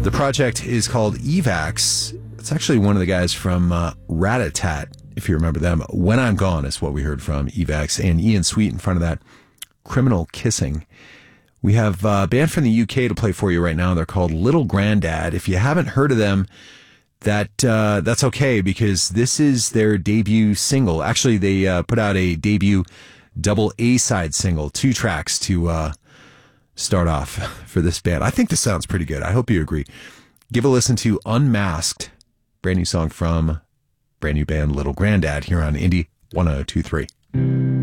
The project is called Evax. It's actually one of the guys from Rat-a-Tat, if you remember them. When I'm Gone is what we heard from Evax, and Ian Sweet in front of that, Criminal Kissing. We have a band from the UK to play for you right now. They're called Little Grandad. If you haven't heard of them, that's okay, because this is their debut single. Actually, they put out a debut double A-side single, 2 tracks to start off for this band. I think this sounds pretty good. I hope you agree. Give a listen to Unmasked, brand new song from brand new band Little Grandad here on Indie 1023.